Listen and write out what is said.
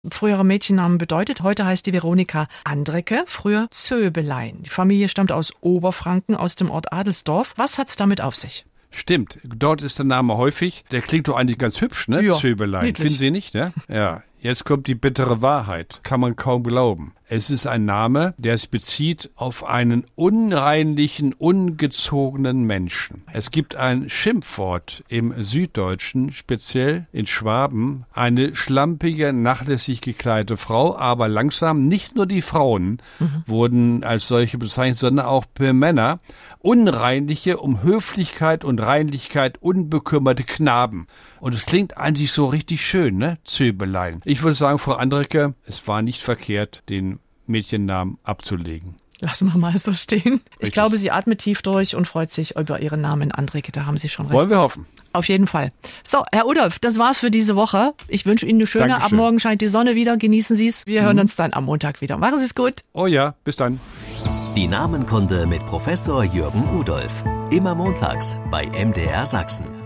früherer Mädchennamen bedeutet. Heute heißt die Veronika Andrecke, früher Zöbelein. Die Familie stammt aus Oberfranken, aus dem Ort Adelsdorf. Was hat's damit auf sich? Stimmt, dort ist der Name häufig. Der klingt doch eigentlich ganz hübsch, ne? Ja, Zöbelein. niedlich. Finden Sie nicht, ne? Ja. Jetzt kommt die bittere Wahrheit. Kann man kaum glauben. Es ist ein Name, der es bezieht auf einen unreinlichen, ungezogenen Menschen. Es gibt ein Schimpfwort im Süddeutschen, speziell in Schwaben, eine schlampige, nachlässig gekleidete Frau, aber langsam nicht nur die Frauen wurden als solche bezeichnet, sondern auch Männer, unreinliche, um Höflichkeit und Reinlichkeit unbekümmerte Knaben. Und es klingt eigentlich so richtig schön, ne? Zöbelein. Ich würde sagen, Frau Andrecke, es war nicht verkehrt, den Mädchennamen abzulegen. Lassen wir mal so stehen. Ich Richtig. glaube, sie atmet tief durch und freut sich über ihren Namen Andrecke. Da haben Sie schon recht. Wollen wir hoffen. Auf jeden Fall. So, Herr Udolf, das war's für diese Woche. Ich wünsche Ihnen eine schöne. Dankeschön. Ab morgen scheint die Sonne wieder. Genießen Sie es. Wir hören uns dann am Montag wieder. Machen Sie es gut. Oh ja, bis dann. Die Namenkunde mit Professor Jürgen Udolf. Immer montags bei MDR Sachsen.